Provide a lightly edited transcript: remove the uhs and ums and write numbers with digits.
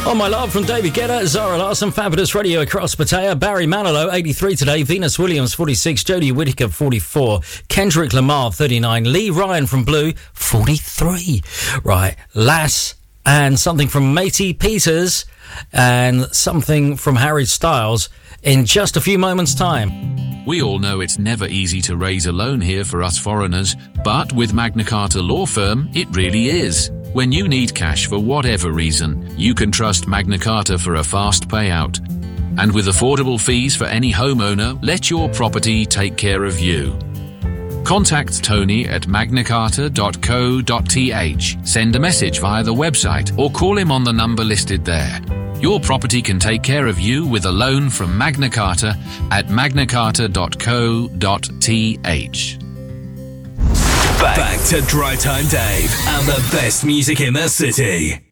Oh, my love from David Guetta, Zara Larson, Fabulous Radio across Pattaya, Barry Manilow, 83 today, Venus Williams, 46, Jodie Whittaker, 44, Kendrick Lamar, 39, Lee Ryan from Blue, 43. Right, Lass and something from Matey Peters and something from Harry Styles in just a few moments' time. We all know it's never easy to raise a loan here for us foreigners, but with Magna Carta Law Firm, it really is. When you need cash for whatever reason, you can trust Magna Carta for a fast payout. And with affordable fees for any homeowner, let your property take care of you. Contact Tony at magnacarta.co.th, send a message via the website or call him on the number listed there. Your property can take care of you with a loan from Magna Carta at magnacarta.co.th. Back to Drive Time Dave and the best music in the city.